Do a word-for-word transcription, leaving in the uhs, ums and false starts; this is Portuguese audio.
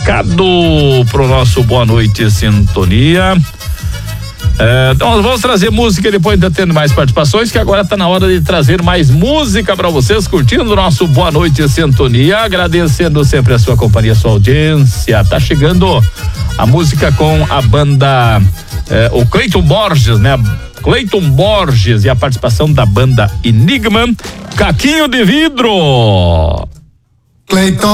recado pro nosso Boa Noite Sintonia. É, então vamos trazer música depois, ainda tendo mais participações, que agora tá na hora de trazer mais música para vocês, curtindo o nosso Boa Noite Sintonia, agradecendo sempre a sua companhia, a sua audiência. Tá chegando a música com a banda, é, o Cleiton Borges, né? Cleiton Borges e a participação da banda Enigma, Caquinho de Vidro. Cleiton